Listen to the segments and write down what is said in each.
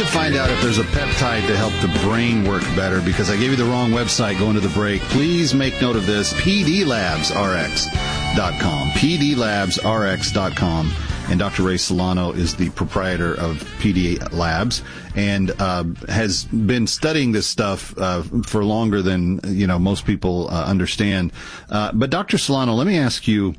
find out if there's a peptide to help the brain work better because I gave you the wrong website going to the break. Please make note of this, pdlabsrx.com, pdlabsrx.com. And Dr. Ray Solano is the proprietor of PD Labs and has been studying this stuff for longer than most people understand. But Dr. Solano, let me ask you,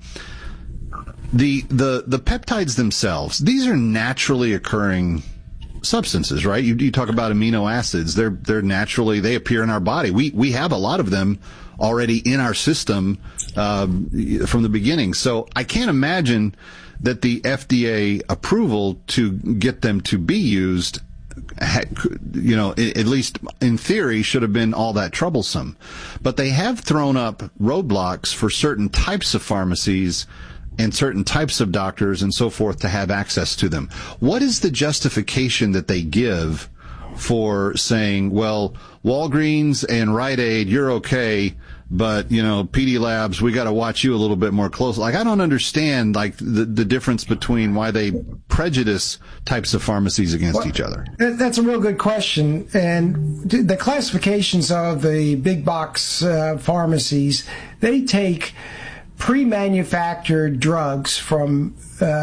the peptides themselves, these are naturally occurring substances, right? You talk about amino acids. They're naturally, they appear in our body. We have a lot of them already in our system from the beginning. So I can't imagine that the FDA approval to get them to be used, at least in theory, should have been all that troublesome. But they have thrown up roadblocks for certain types of pharmacies and certain types of doctors and so forth to have access to them. What is the justification that they give for saying, well, Walgreens and Rite Aid, you're okay, but, PD Labs, we got to watch you a little bit more closely. Like, I don't understand, the difference between why they prejudice types of pharmacies against each other. That's a real good question. And the classifications of the big box pharmacies, they take pre-manufactured drugs from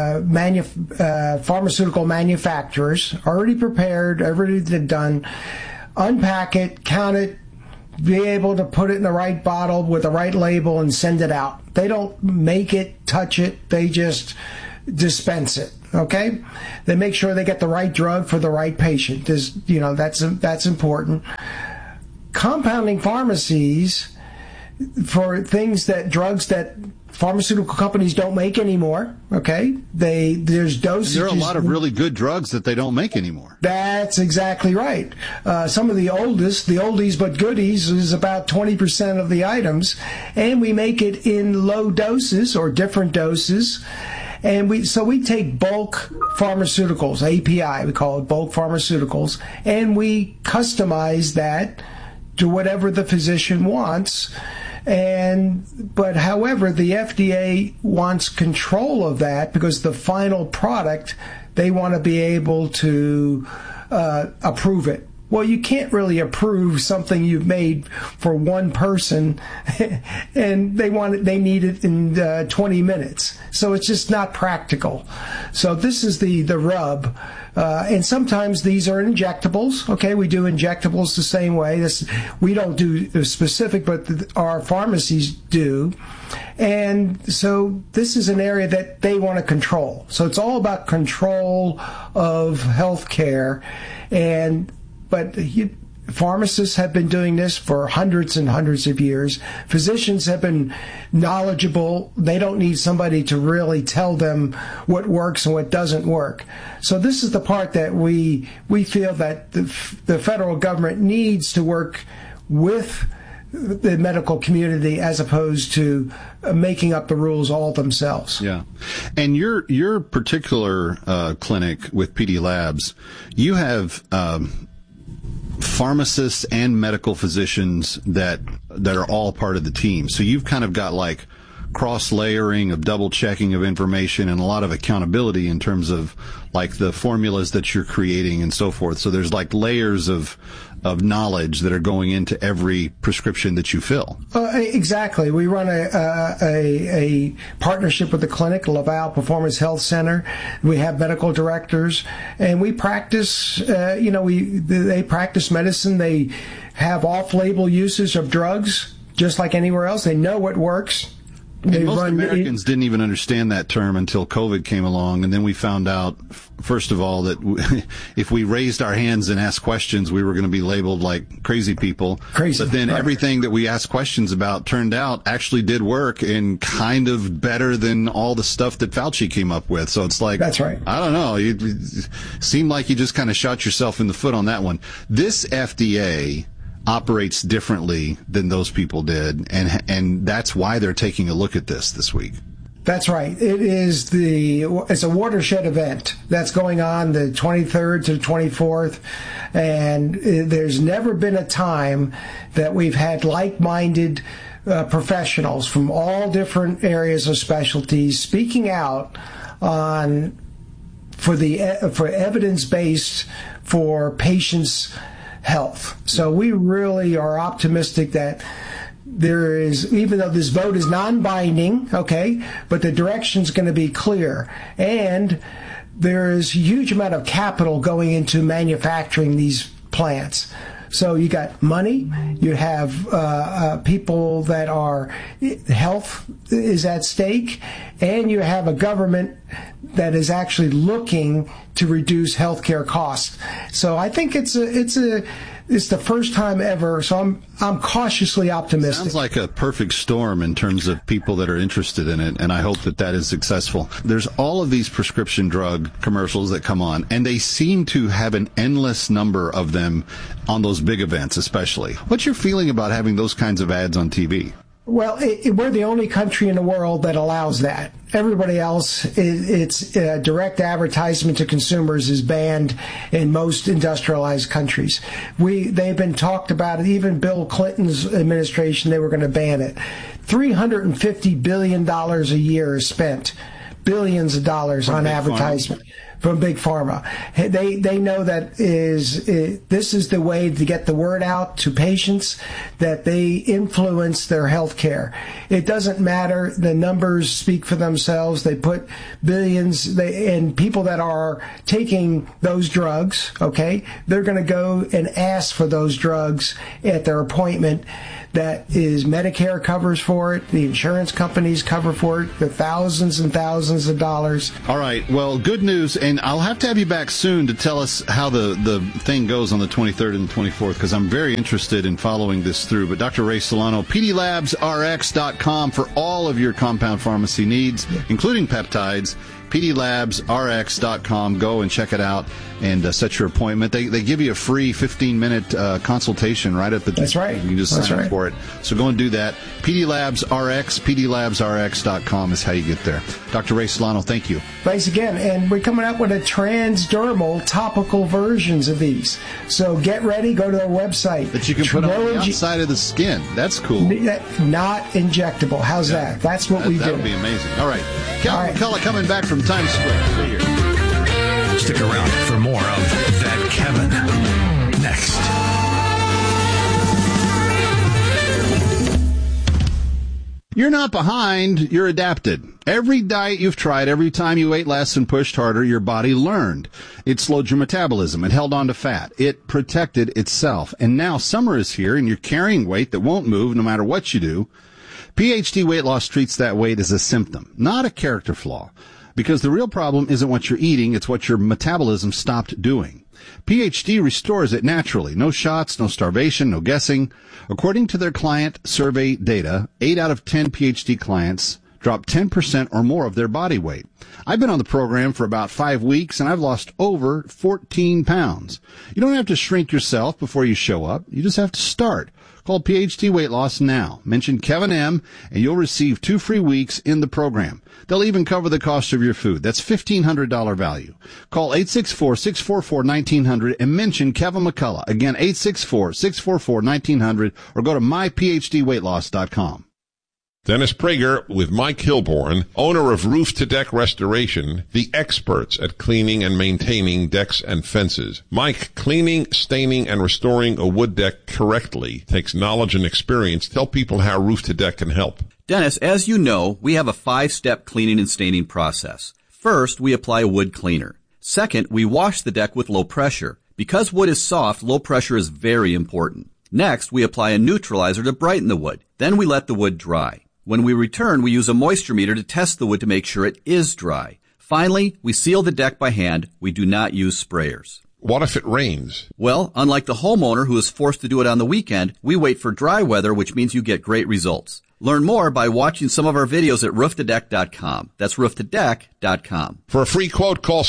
pharmaceutical manufacturers, already prepared, already done, unpack it, count it, be able to put it in the right bottle with the right label and send it out. They don't make it, touch it, they just dispense it, okay? They make sure they get the right drug for the right patient. That's important. Compounding pharmacies for drugs that pharmaceutical companies don't make anymore, okay? There's dosages. There are a lot of really good drugs that they don't make anymore. That's exactly right. Some of the oldies but goodies is about 20% of the items, and we make it in low doses or different doses. And we take bulk pharmaceuticals, API, we call it bulk pharmaceuticals, and we customize that to whatever the physician wants. But however, the FDA wants control of that because the final product, they want to be able to approve it. Well, you can't really approve something you've made for one person, and they need it in 20 minutes. So it's just not practical. So this is the rub. And sometimes these are injectables. Okay, we do injectables the same way. We don't do specific, but our pharmacies do. And so this is an area that they want to control. So it's all about control of healthcare. But pharmacists have been doing this for hundreds and hundreds of years. Physicians have been knowledgeable. They don't need somebody to really tell them what works and what doesn't work. So this is the part that we feel that the federal government needs to work with the medical community as opposed to making up the rules all themselves. Yeah. And your particular clinic with PD Labs, you have pharmacists and medical physicians that are all part of the team. So you've kind of got like cross-layering of double checking of information and a lot of accountability in terms of like the formulas that you're creating and so forth. So there's like layers of knowledge that are going into every prescription that you fill. Exactly. We run a partnership with the clinic, Laval Performance Health Center. We have medical directors, and we practice. They practice medicine. They have off-label usage of drugs, just like anywhere else. They know what works. And most Americans didn't even understand that term until COVID came along, and then we found out, first of all, that if we raised our hands and asked questions, we were going to be labeled like crazy people. Crazy. But then everything that we asked questions about turned out actually did work and kind of better than all the stuff that Fauci came up with. So it's like, that's right. I don't know. You seemed like you just kind of shot yourself in the foot on that one. This FDA operates differently than those people did, and that's why they're taking a look at this week. That's right. It's a watershed event that's going on the 23rd to the 24th, and there's never been a time that we've had like-minded professionals from all different areas of specialties speaking out on for evidence-based for patients' health. So we really are optimistic that there is, even though this vote is non-binding, okay, but the direction's going to be clear. And there is a huge amount of capital going into manufacturing these plants. So you got money, you have people that are, health is at stake, and you have a government that is actually looking to reduce healthcare costs. So I think it's the first time ever, so I'm cautiously optimistic. Sounds like a perfect storm in terms of people that are interested in it, and I hope that is successful. There's all of these prescription drug commercials that come on, and they seem to have an endless number of them on those big events especially. What's your feeling about having those kinds of ads on TV? Well, we're the only country in the world that allows that. Everybody else, it's direct advertisement to consumers is banned in most industrialized countries. They've been talked about it. Even Bill Clinton's administration, they were going to ban it. $350 billion a year is spent, billions of dollars on advertisement. From Big Pharma. They know that this is the way to get the word out to patients that they influence their health care. It doesn't matter. The numbers speak for themselves. They put billions, and people that are taking those drugs, okay, they're going to go and ask for those drugs at their appointment. That is, Medicare covers for it, the insurance companies cover for it, the thousands and thousands of dollars. All right, well, good news, and I'll have to have you back soon to tell us how the thing goes on the 23rd and the 24th, because I'm very interested in following this through. But Dr. Ray Solano, PDLabsRx.com for all of your compound pharmacy needs, including peptides. PDLabsRx.com. Go and check it out and set your appointment. They give you a free 15-minute consultation right at the That's right. You can just sign up for it. So go and do that. PDLabsRx, PDLabsRx.com is how you get there. Dr. Ray Solano, thank you. Thanks again. And we're coming up with a transdermal topical versions of these. So get ready. Go to our website. That you can put on the outside of the skin. That's cool. Not injectable. How's that? That's what we do. That would be amazing. All right. Calvin McCullough coming back from Times Square. See you here. Stick around for more of That Kevin next. You're not behind, you're adapted. Every diet you've tried, every time you ate less and pushed harder, your body learned. It slowed your metabolism. It held on to fat. It protected itself. And now summer is here and you're carrying weight that won't move no matter what you do. PhD Weight Loss treats that weight as a symptom, not a character flaw. Because the real problem isn't what you're eating, it's what your metabolism stopped doing. PhD restores it naturally. No shots, no starvation, no guessing. According to their client survey data, 8 out of 10 PhD clients dropped 10% or more of their body weight. I've been on the program for about 5 weeks, and I've lost over 14 pounds. You don't have to shrink yourself before you show up. You just have to start. Call PhD Weight Loss now. Mention Kevin M, and you'll receive 2 free weeks in the program. They'll even cover the cost of your food. That's $1,500 value. Call 864-644-1900 and mention Kevin McCullough. Again, 864-644-1900, or go to myphdweightloss.com. Dennis Prager with Mike Hilborn, owner of Roof to Deck Restoration, the experts at cleaning and maintaining decks and fences. Mike, cleaning, staining, and restoring a wood deck correctly takes knowledge and experience. Tell people how Roof to Deck can help. Dennis, as you know, we have a 5-step cleaning and staining process. First, we apply a wood cleaner. Second, we wash the deck with low pressure. Because wood is soft, low pressure is very important. Next, we apply a neutralizer to brighten the wood. Then we let the wood dry. When we return, we use a moisture meter to test the wood to make sure it is dry. Finally, we seal the deck by hand. We do not use sprayers. What if it rains? Well, unlike the homeowner who is forced to do it on the weekend, we wait for dry weather, which means you get great results. Learn more by watching some of our videos at rooftodeck.com. That's rooftodeck.com. For a free quote, call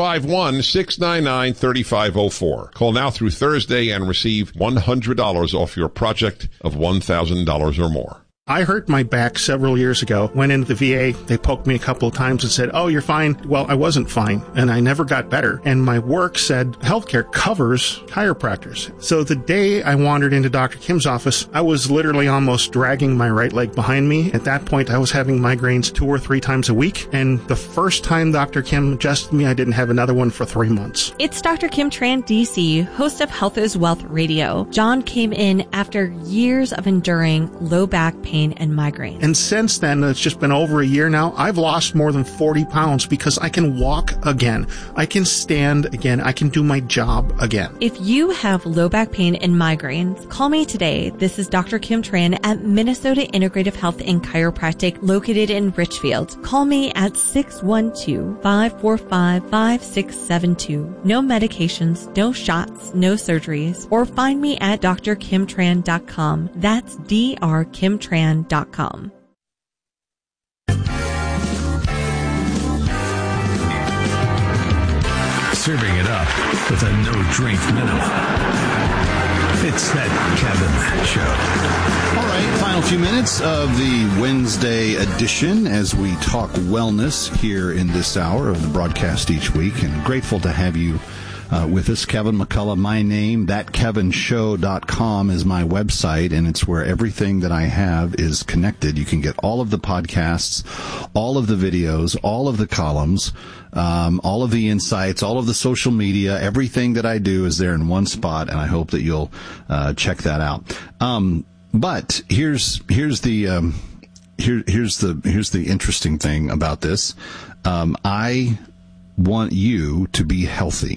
651-699-3504. Call now through Thursday and receive $100 off your project of $1,000 or more. I hurt my back several years ago, went into the VA, they poked me a couple of times and said, "Oh, you're fine." Well, I wasn't fine, and I never got better. And my work said healthcare covers chiropractors. So the day I wandered into Dr. Kim's office, I was literally almost dragging my right leg behind me. At that point, I was having migraines 2 or 3 times a week, and the first time Dr. Kim adjusted me, I didn't have another one for 3 months. It's Dr. Kim Tran, DC, host of Health is Wealth Radio. John came in after years of enduring low back pain and migraines. And since then, it's just been over a year now, I've lost more than 40 pounds because I can walk again. I can stand again. I can do my job again. If you have low back pain and migraines, call me today. This is Dr. Kim Tran at Minnesota Integrative Health and Chiropractic located in Richfield. Call me at 612-545-5672. No medications, no shots, no surgeries, or find me at drkimtran.com. That's drkimtran.com. Serving it up with a no-drink minimum. It's That Kevin Show. All right, final few minutes of the Wednesday edition as we talk wellness here in this hour of the broadcast each week, and grateful to have you with us. Kevin McCullough, my name. ThatKevinShow.com is my website, and it's where everything that I have is connected. You can get all of the podcasts, all of the videos, all of the columns, all of the insights, all of the social media. Everything that I do is there in one spot, and I hope that you'll check that out. But here's the interesting thing about this. I want you to be healthy.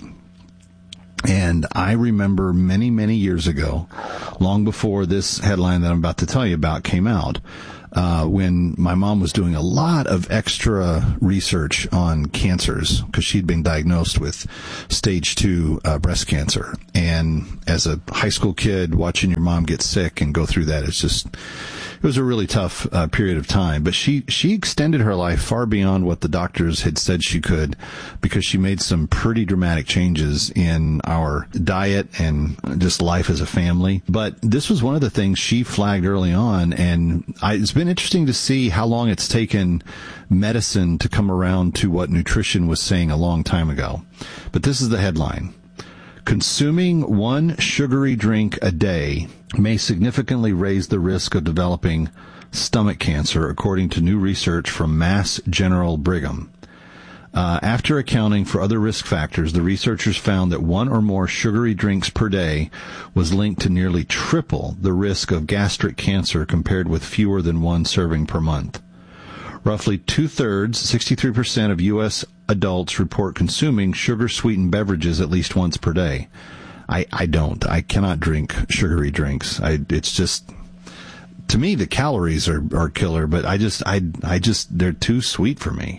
And I remember many, many years ago, long before this headline that I'm about to tell you about came out, when my mom was doing a lot of extra research on cancers because she'd been diagnosed with stage 2 breast cancer. And as a high school kid, watching your mom get sick and go through that, it was a really tough period of time. But she extended her life far beyond what the doctors had said she could, because she made some pretty dramatic changes in our diet and just life as a family. But this was one of the things she flagged early on, and it's been interesting to see how long it's taken medicine to come around to what nutrition was saying a long time ago. But this is the headline. Consuming one sugary drink a day may significantly raise the risk of developing stomach cancer, according to new research from Mass General Brigham. After accounting for other risk factors, the researchers found that one or more sugary drinks per day was linked to nearly triple the risk of gastric cancer compared with fewer than one serving per month. Roughly 2/3, 63% of U.S. adults report consuming sugar-sweetened beverages at least once per day. I don't. I cannot drink sugary drinks. It's just, to me, the calories are killer, but I just, they're too sweet for me.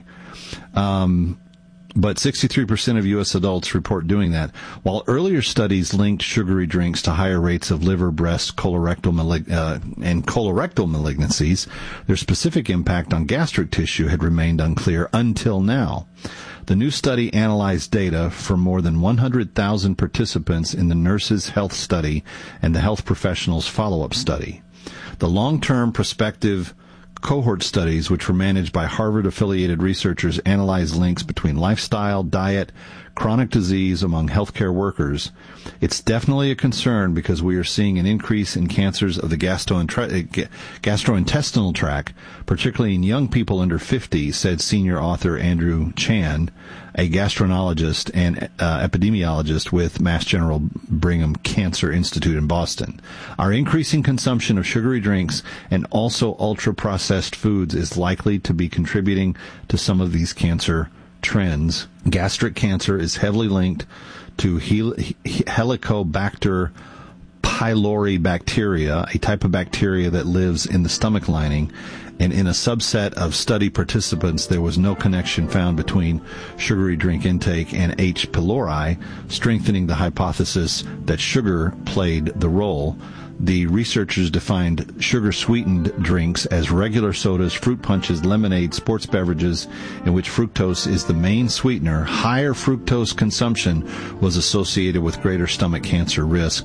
But 63% of U.S. adults report doing that. While earlier studies linked sugary drinks to higher rates of liver, breast, colorectal malignancies, their specific impact on gastric tissue had remained unclear until now. The new study analyzed data from more than 100,000 participants in the Nurses' Health Study and the Health Professionals Follow-Up Study. The long-term prospective cohort studies, which were managed by Harvard-affiliated researchers, analyzed links between lifestyle, diet, chronic disease among healthcare workers. It's definitely a concern because we are seeing an increase in cancers of the gastrointestinal tract, particularly in young people under 50, said senior author Andrew Chan, a gastroenterologist and epidemiologist with Mass General Brigham Cancer Institute in Boston. Our increasing consumption of sugary drinks and also ultra-processed foods is likely to be contributing to some of these cancer trends. Gastric cancer is heavily linked to Helicobacter pylori bacteria, a type of bacteria that lives in the stomach lining. And in a subset of study participants, there was no connection found between sugary drink intake and H. pylori, strengthening the hypothesis that sugar played the role. The researchers defined sugar-sweetened drinks as regular sodas, fruit punches, lemonade, sports beverages in which fructose is the main sweetener. Higher fructose consumption was associated with greater stomach cancer risk.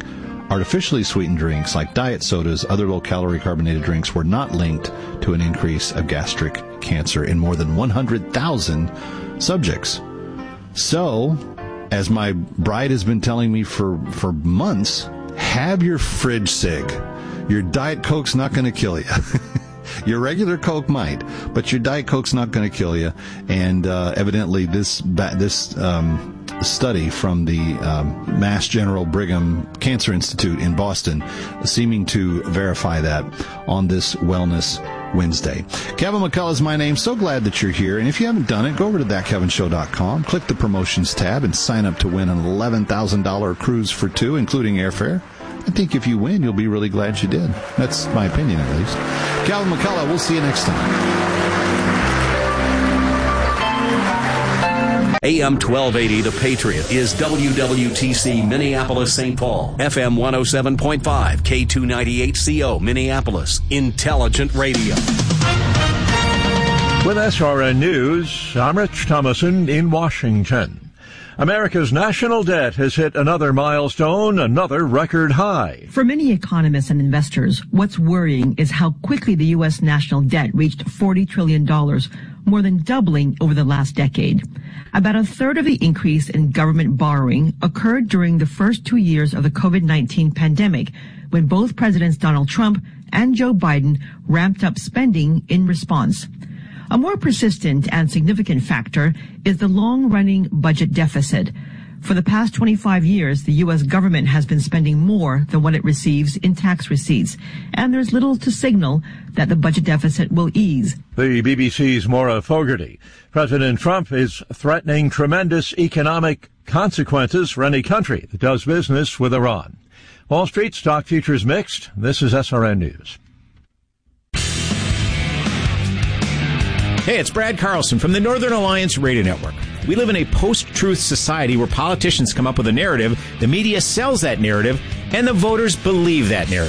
Artificially sweetened drinks like diet sodas, other low-calorie carbonated drinks were not linked to an increase of gastric cancer in more than 100,000 subjects. So, as my bride has been telling me for months, have your fridge cig. Your Diet Coke's not going to kill you. Your regular Coke might, but your Diet Coke's not going to kill you. And evidently, this study from the Mass General Brigham Cancer Institute in Boston seeming to verify that on this Wellness Wednesday. Kevin McCullough is my name. So glad that you're here. And if you haven't done it, go over to thatkevinshow.com, click the promotions tab, and sign up to win an $11,000 cruise for two, including airfare. I think if you win, you'll be really glad you did. That's my opinion, at least. Calvin McCullough, we'll see you next time. AM 1280, The Patriot, is WWTC Minneapolis, St. Paul. FM 107.5, K298CO, Minneapolis. Intelligent radio. With SRN News, I'm Rich Thomason in Washington. America's national debt has hit another milestone, another record high. For many economists and investors, what's worrying is how quickly the U.S. national debt reached $40 trillion, more than doubling over the last decade. About a third of the increase in government borrowing occurred during the first 2 years of the COVID-19 pandemic, when both Presidents Donald Trump and Joe Biden ramped up spending in response. A more persistent and significant factor is the long-running budget deficit. For the past 25 years, the U.S. government has been spending more than what it receives in tax receipts, and there's little to signal that the budget deficit will ease. The BBC's Maura Fogarty. President Trump is threatening tremendous economic consequences for any country that does business with Iran. Wall Street stock futures mixed. This is SRN News. Hey, it's Brad Carlson from the Northern Alliance Radio Network. We live in a post-truth society where politicians come up with a narrative, the media sells that narrative, and the voters believe that narrative.